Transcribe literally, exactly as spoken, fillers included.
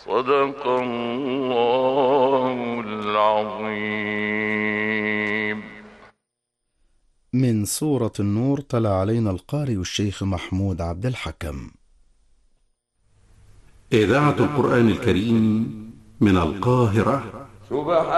صدق الله العظيم. من سورة النور تلا علينا القارئ الشيخ محمود عبد الحكم. إذاعة القرآن الكريم من القاهرة.